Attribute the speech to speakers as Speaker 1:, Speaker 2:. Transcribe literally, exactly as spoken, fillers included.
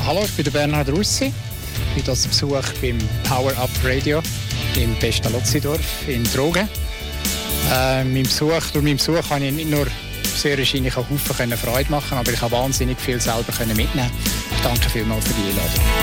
Speaker 1: hallo, ich bin der Bernhard Russi. Ich bin zu Besuch beim Power Up Radio im Pestalozzi-Dorf in Trogen. Äh, mein Besuch, durch meinen Besuch konnte ich nicht nur sehr wahrscheinlich auch Haufen Freude machen, aber ich habe wahnsinnig viel selber mitnehmen. Danke vielmals für die Einladung.